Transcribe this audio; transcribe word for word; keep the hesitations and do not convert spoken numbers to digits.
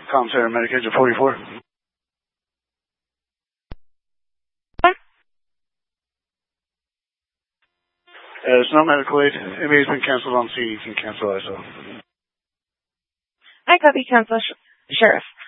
Commissary Medic Agent forty-four. Uh, there's no medical aid. M A has been canceled on scene. You can cancel I S O. I copy, cancel, sh- Sheriff.